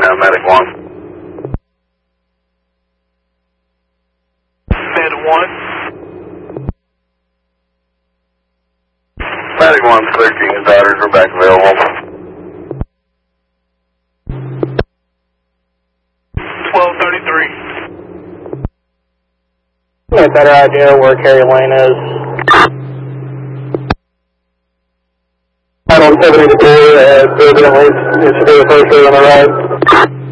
Medic 1. Med 1. Medic 1's clear, his daughters are back available. 1233. Get a better idea where Carrie Lane is. I don't have any degree, building at least, it should be the first on the right.